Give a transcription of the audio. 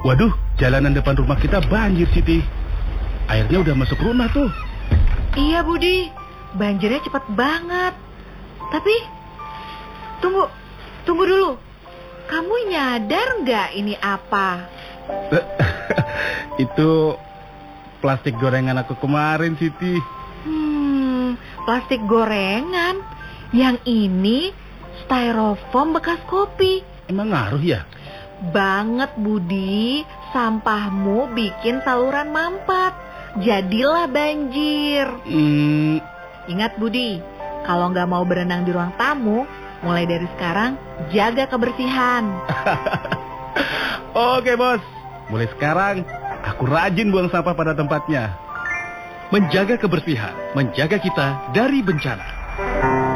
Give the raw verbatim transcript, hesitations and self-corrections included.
Waduh, jalanan depan rumah kita banjir, Siti. Airnya udah masuk rumah tuh. Iya, Budi. Banjirnya cepat banget. Tapi, tunggu, tunggu dulu. Kamu nyadar nggak ini apa? Itu plastik gorengan aku kemarin, Siti. Hmm, plastik gorengan. Yang ini styrofoam bekas kopi. Emang ngaruh ya? Banget, Budi. Sampahmu bikin saluran mampet. Jadilah banjir. Hmm. Ingat, Budi, kalau nggak mau berenang di ruang tamu, mulai dari sekarang jaga kebersihan. Oke, Bos. Mulai sekarang aku rajin buang sampah pada tempatnya. Menjaga kebersihan, menjaga kita dari bencana.